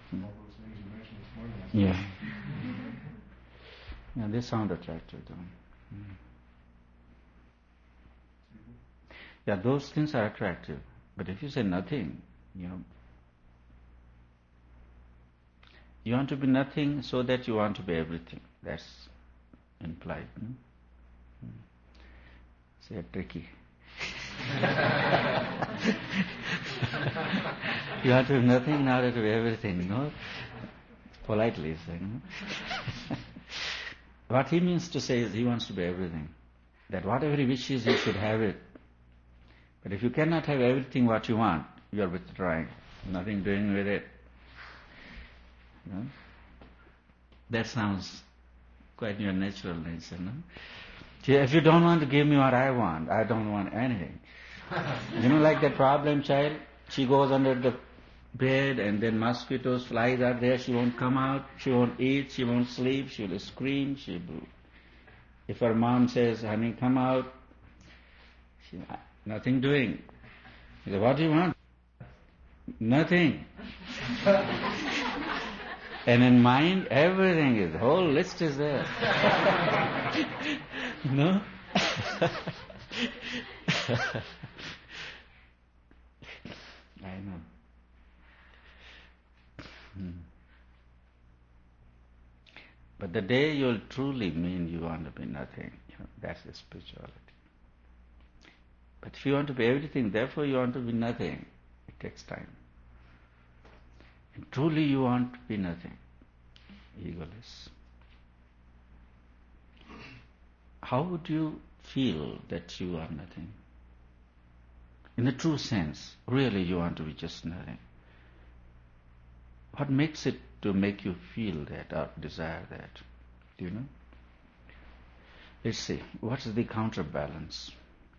All those things you mentioned this morning. Yeah. Yeah, they sound attractive though. Yeah, those things are attractive. But if you say nothing, you want to be nothing so that you want to be everything. That's implied. Say tricky. You want to be nothing in order to be everything, no? Politely saying. What he means to say is he wants to be everything. That whatever he wishes, you should have it. But if you cannot have everything what you want, you are withdrawing. Nothing doing with it. That sounds quite your natural nature, no? If you don't want to give me what I want, I don't want anything. Like that problem child, she goes under the bed and then mosquitoes, flies are there, she won't come out, she won't eat, she won't sleep, she will scream, if her mom says, honey, come out, nothing doing. He says, what do you want? Nothing. And in mind, everything is, the whole list is there. No? I know. But the day you'll truly mean you want to be nothing, that's the spirituality. But if you want to be everything, therefore you want to be nothing, it takes time. And truly you want to be nothing, egoless. How would you feel that you are nothing? In the true sense, really you want to be just nothing. What makes it to make you feel that or desire that? Do you know? Let's see, what's the counterbalance?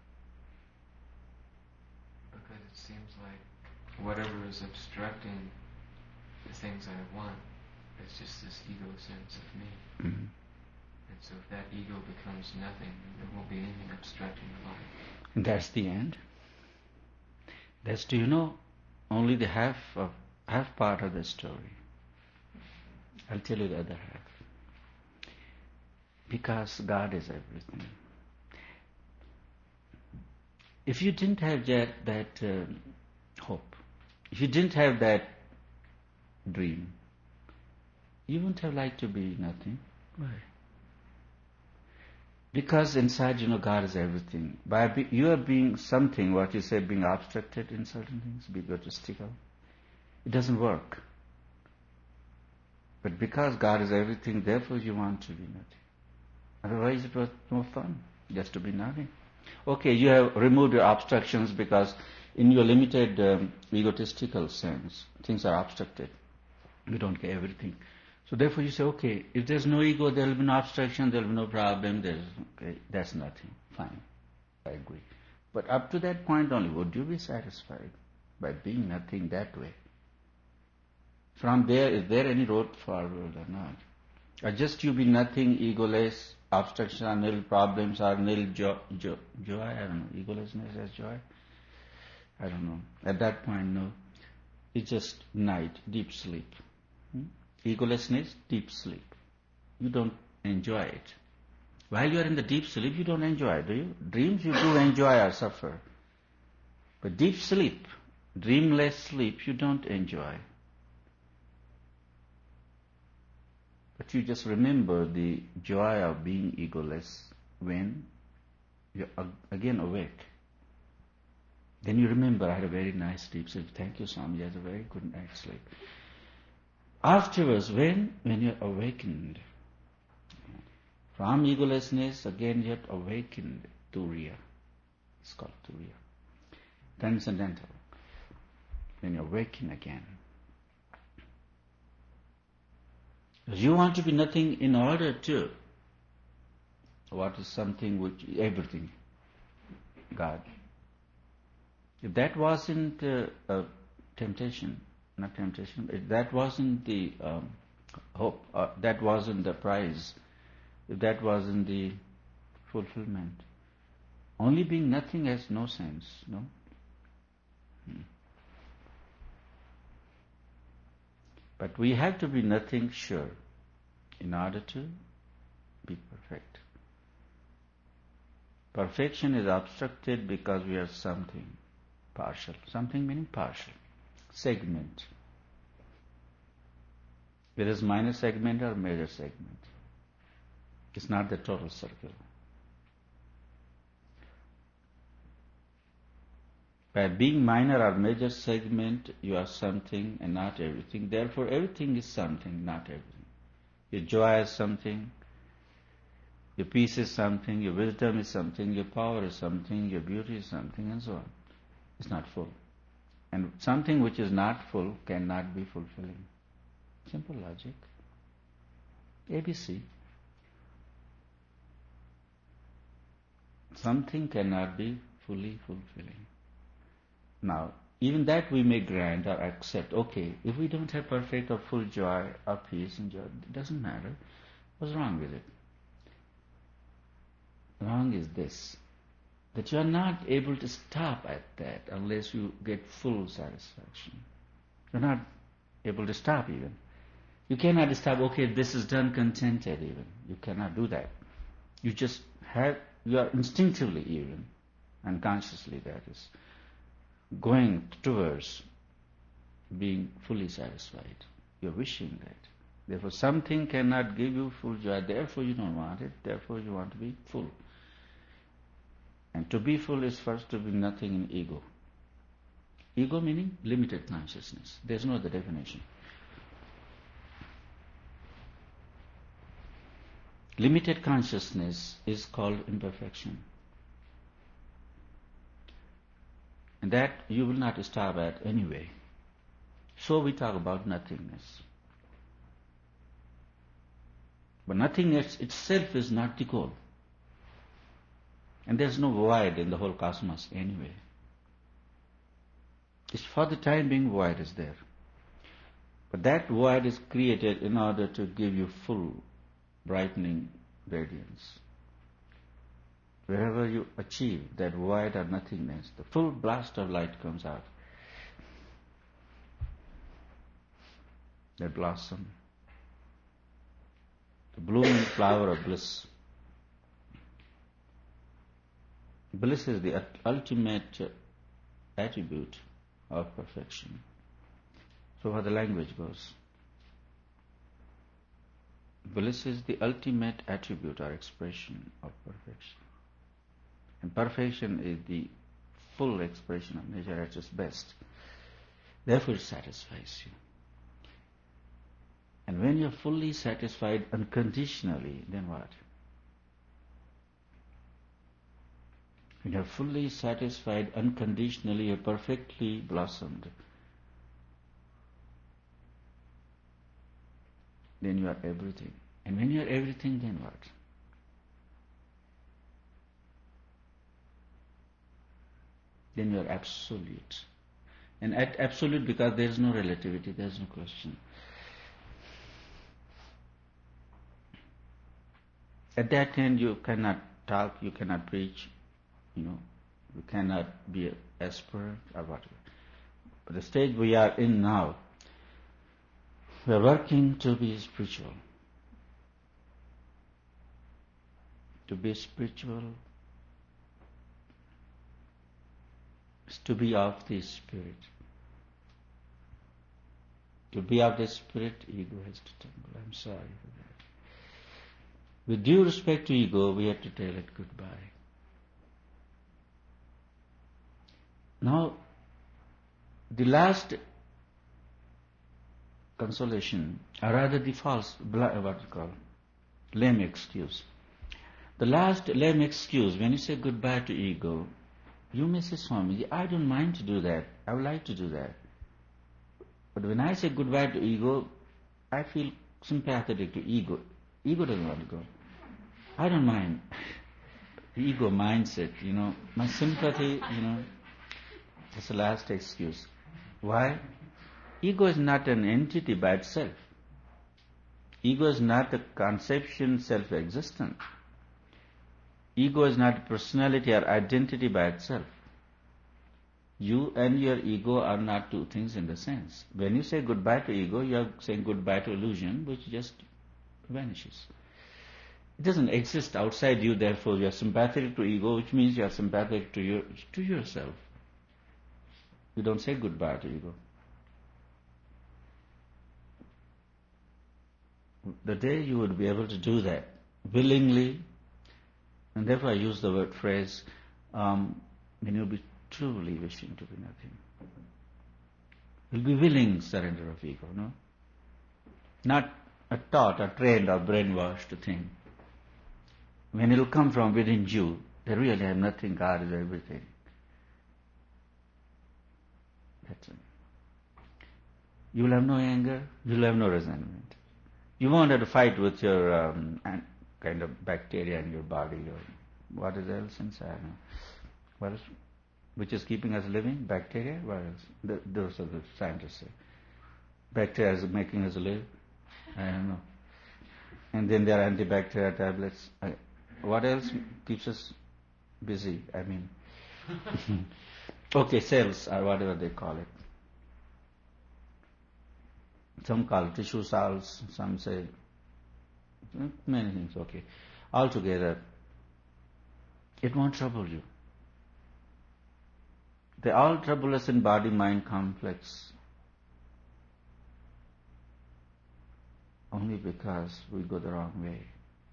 Because it seems like whatever is obstructing the things I want is just this ego sense of me. Mm-hmm. And so if that ego becomes nothing, there won't be anything obstructing the life. And that's the end. That's, only the half part of the story. I'll tell you the other half. Because God is everything. If you didn't have that hope, if you didn't have that dream, you wouldn't have liked to be nothing. Why? Because inside, God is everything. You are being something, what you say, being obstructed in certain things, being egotistical, it doesn't work. But because God is everything, therefore you want to be nothing. Otherwise it was no fun, just to be nothing. Okay, you have removed your obstructions because in your limited egotistical sense, things are obstructed. You don't get everything. So therefore you say, okay, if there's no ego, there will be no obstruction, there will be no problem, that's nothing. Fine, I agree. But up to that point only, would you be satisfied by being nothing that way? From there, is there any road forward or not? Or just you be nothing, egoless, obstruction are nil, problems are nil, joy, I don't know, egolessness as joy? I don't know. At that point, no. It's just night, deep sleep. Egolessness, deep sleep. You don't enjoy it. While you are in the deep sleep, you don't enjoy, do you? Dreams you do enjoy or suffer. But deep sleep, dreamless sleep, you don't enjoy. But you just remember the joy of being egoless when you're again awake. Then you remember, I had a very nice deep sleep. Thank you, Swami, I had a very good night's sleep. Afterwards, when you're awakened, from egolessness, again you're awakened to Turiya. It's called Turiya. Transcendental. When you awaken again. You want to be nothing in order to. What is something which, everything, God. If that wasn't temptation, not temptation, if that wasn't the hope, that wasn't the prize, if that wasn't the fulfillment, only being nothing has no sense, no? But we have to be nothing sure in order to be perfect. Perfection is obstructed because we are something partial. Something meaning partial. Segment. Whether it's minor segment or major segment. It's not the total circle. By being minor or major segment, you are something and not everything. Therefore, everything is something, not everything. Your joy is something, your peace is something, your wisdom is something, your power is something, your beauty is something, and so on. It's not full. And something which is not full cannot be fulfilling. Simple logic. ABC. Something cannot be fully fulfilling. Now, even that we may grant or accept. Okay, if we don't have perfect or full joy or peace and joy, it doesn't matter. What's wrong with it? Wrong is this, that you are not able to stop at that unless you get full satisfaction. You're not able to stop even. You cannot stop, okay, this is done, contented even. You cannot do that. You just have, you are instinctively even, unconsciously that is, going towards being fully satisfied. You're wishing that. Therefore, something cannot give you full joy. Therefore, you don't want it. Therefore, you want to be full. And to be full is first to be nothing in ego. Ego meaning limited consciousness. There's no other definition. Limited consciousness is called imperfection. And that you will not stop at anyway. So we talk about nothingness. But nothingness itself is not the goal. And there's no void in the whole cosmos anyway. It's for the time being void is there. But that void is created in order to give you full brightening radiance. Wherever you achieve that void or nothingness, the full blast of light comes out. That blossom, the blooming flower of bliss. Bliss is the ultimate attribute of perfection. So how the language goes. Bliss is the ultimate attribute or expression of perfection. And perfection is the full expression of nature at its best. Therefore it satisfies you. And when you're fully satisfied unconditionally, then what? When you're fully satisfied unconditionally, you're perfectly blossomed. Then you are everything. And when you are everything, then what? Then you are absolute. And at absolute because there is no relativity, there is no question. At that end you cannot talk, you cannot preach, you cannot be an aspirant or whatever. But the stage we are in now, we are working to be spiritual. To be spiritual is to be of the Spirit. To be of the Spirit, ego has to tumble. I'm sorry for that. With due respect to ego, we have to tell it goodbye. Now, the last consolation, or rather the false, lame excuse. The last lame excuse, when you say goodbye to ego, you may say, Swamiji, I don't mind to do that. I would like to do that. But when I say goodbye to ego, I feel sympathetic to ego. Ego doesn't want to go. I don't mind. The ego minds it, My sympathy, that's the last excuse. Why? Ego is not an entity by itself. Ego is not a conception self-existent. Ego is not a personality or identity by itself. You and your ego are not two things in the sense. When you say goodbye to ego, you are saying goodbye to illusion, which just vanishes. It doesn't exist outside you, therefore you are sympathetic to ego, which means you are sympathetic to yourself. You don't say goodbye to ego. The day you would be able to do that willingly, and therefore I use the word phrase, when you'll be truly wishing to be nothing. You'll be willing surrender of ego, no? Not a taught or trained or brainwashed thing. When it'll come from within you, they really have nothing, God is everything. That's it. You will have no anger, you will have no resentment. You won't have to fight with your kind of bacteria in your body or what is else inside. No? What is, which is keeping us living? Bacteria? What else? Those are the scientists say. Bacteria is making us live? I don't know. And then there are antibacterial tablets. What else keeps us busy? I mean, okay, cells or whatever they call it. Some call it tissue cells, some say many things, okay. Altogether, it won't trouble you. They all trouble us in body-mind complex only because we go the wrong way.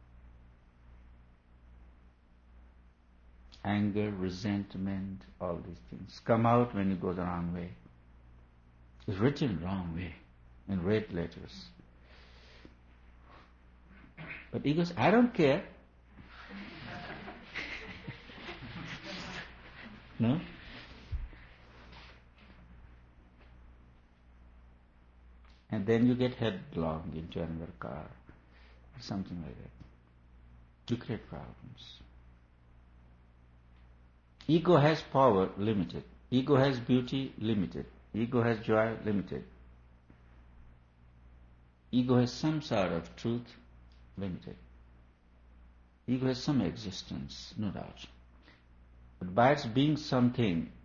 Anger, resentment, all these things come out when you go the wrong way. It's written wrong way in red letters. But ego says, I don't care. No? And then you get headlong into another car, something like that. You create problems. Ego has power, limited. Ego has beauty, limited. Ego has joy, limited. Ego has some sort of truth, limited. Ego has some existence, no doubt. But by its being something,